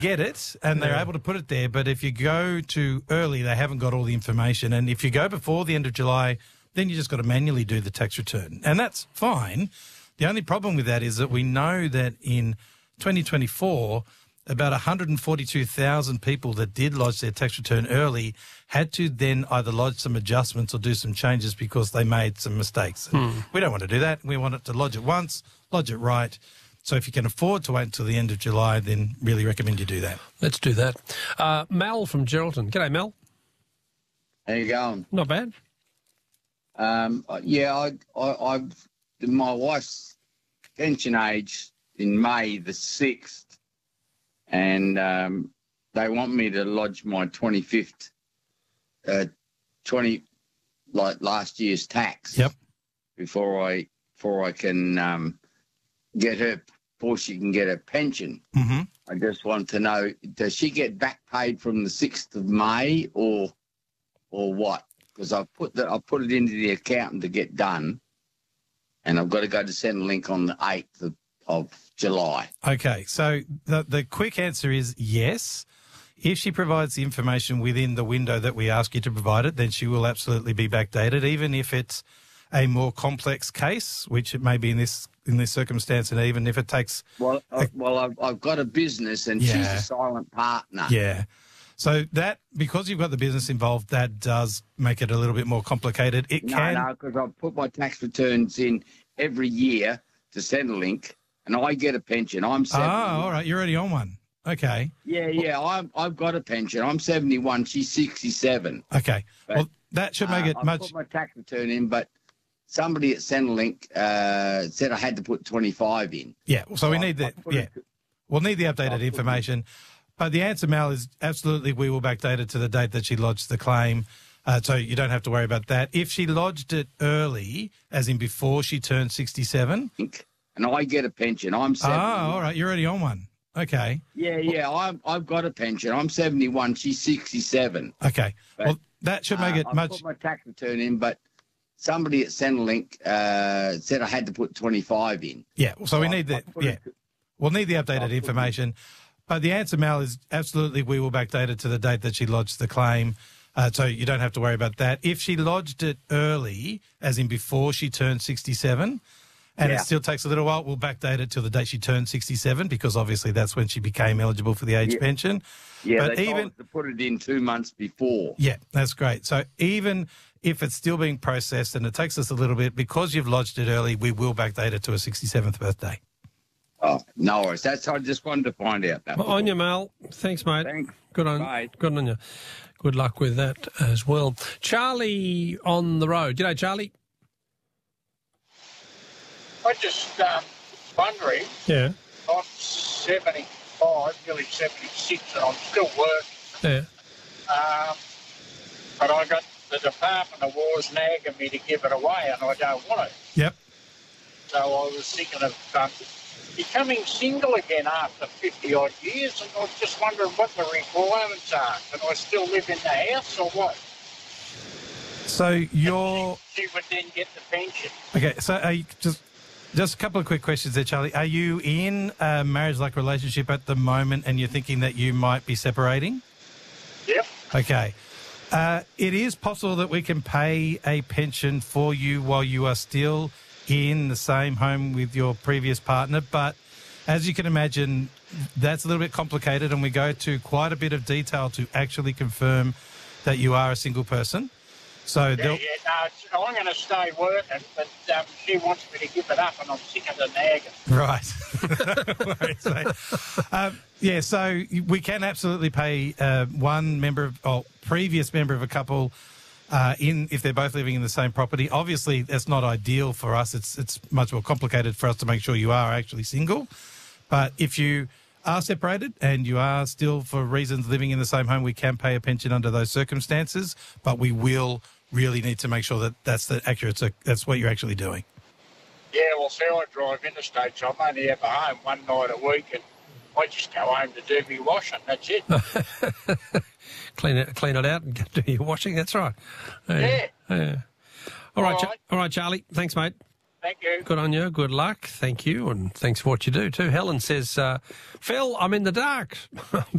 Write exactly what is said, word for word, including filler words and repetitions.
get it and they're Yeah. able to put it there, but if you go too early, they haven't got all the information. And if you go before the end of July, then you just got to manually do the tax return. And that's fine. The only problem with that is that we know that in twenty twenty-four, about one hundred forty-two thousand people that did lodge their tax return early had to then either lodge some adjustments or do some changes because they made some mistakes. Hmm. We don't want to do that. We want it to lodge it once, lodge it right. So if you can afford to wait until the end of July, then really recommend you do that. Let's do that. Uh, Mel from Geraldton. G'day, Mel. How you going? Not bad. Um, yeah, I, I, I've my wife's pension age in May the sixth, and um, they want me to lodge my twenty-fifth, uh, twenty like last year's tax. Yep. Before I before I can um, get her before she can get her pension. Mm-hmm. I just want to know, does she get back paid from the sixth of May or or what? Because I put the I put it into the accountant to get done, and I've got to go to Centrelink on the eighth of, of July. Okay, so the, the quick answer is yes. If she provides the information within the window that we ask you to provide it, then she will absolutely be backdated, even if it's a more complex case, which it may be in this in this circumstance, and even if it takes... Well, I, well, I've, I've got a business, and she's Yeah. a silent partner. Yeah. So that, because you've got the business involved, that does make it a little bit more complicated. It No, can... no, because I put my tax returns in every year to Centrelink, and I get a pension. I'm Oh, seventy-one. all right, you're already on one. Okay. Yeah, yeah, I'm, I've got a pension. I'm seventy-one. She's sixty-seven. Okay. But, well, that should make Uh, it I much... put my tax return in, but somebody at Centrelink uh, said I had to put twenty-five in. Yeah, so we I- need I the... put Yeah. it- We'll need the I'll updated put it- information. But the answer, Mal, is absolutely we will backdate it to the date that she lodged the claim. Uh, so you don't have to worry about that. If she lodged it early, as in before she turned sixty-seven... And I get a pension. I'm Oh, seventy-one. all right, you're already on one. Okay. Yeah, yeah, I'm, I've got a pension. I'm seventy-one. She's sixty-seven. Okay. But, well, that should make Uh, it I much... put my tax return in, but somebody at Centrelink uh, said I had to put twenty-five in. Yeah, so we I- need I the... put Yeah, it- we'll need the I'll updated put it- information. But the answer, Mal, is absolutely we will backdate it to the date that she lodged the claim. Uh, so you don't have to worry about that. If she lodged it early, as in before she turned sixty-seven, and Yeah. it still takes a little while, we'll backdate it till the date she turned sixty-seven, because obviously that's when she became eligible for the age Yeah. pension. Yeah, But they told even- us to put it in two months before. Yeah, that's great. So even if it's still being processed and it takes us a little bit, because you've lodged it early, we will backdate it to a sixty-seventh birthday. Oh, no worries. That's I just wanted to find out that. Well, on you, Mel. Thanks, mate. Thanks. Good on, Bye. good on you. Good luck with that as well. Charlie on the road. G'day, Charlie. I just um, wondering, Yeah, I'm seventy-five, nearly seventy-six, and I'm still working. yeah. Um, but I got the Department of War's nagging me to give it away, and I don't want it. Yep. So I was thinking of um, becoming single again after fifty odd years, and I was just wondering what the requirements are. Can I still live in the house or what? So you're... She would then get the pension. Okay, so are you just... Just a couple of quick questions there, Charlie. Are you in a marriage-like relationship at the moment and you're thinking that you might be separating? Yep. Okay. Uh, it is possible that we can pay a pension for you while you are still in the same home with your previous partner, but as you can imagine, that's a little bit complicated and we go to quite a bit of detail to actually confirm that you are a single person. So Yeah, there'll- yeah, no, it's, I'm going to stay working, but um, she wants me to give it up, and I'm sick of the nagging. Right. Right, so, um, yeah, so we can absolutely pay uh, one member of, or previous member of a couple uh, in if they're both living in the same property. Obviously, that's not ideal for us. It's it's much more complicated for us to make sure you are actually single. But if you are separated and you are still, for reasons, living in the same home, we can pay a pension under those circumstances, but we will really need to make sure that that's the accurate, so that's what you're actually doing. Yeah, well, see, I drive interstate, so I'm only ever home one night a week, and I just go home to do me washing. That's it. Clean it, clean it out and do your washing. That's right. Yeah. yeah. All right, All Cha- right. all right, Charlie. Thanks, mate. Thank you. Good on you. Good luck. Thank you. And thanks for what you do too. Helen says, uh, Phil, I'm in the dark. I'm